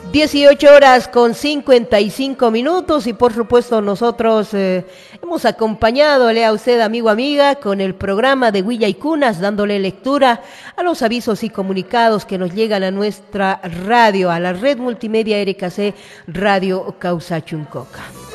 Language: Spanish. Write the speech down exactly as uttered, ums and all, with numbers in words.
dieciocho horas con cincuenta y cinco minutos y por supuesto nosotros eh, hemos acompañadole a usted, amigo, amiga, con el programa de Huilla y Cunas, dándole lectura a los avisos y comunicados que nos llegan a nuestra radio, a la red multimedia R K C Radio Causa Chuncoca.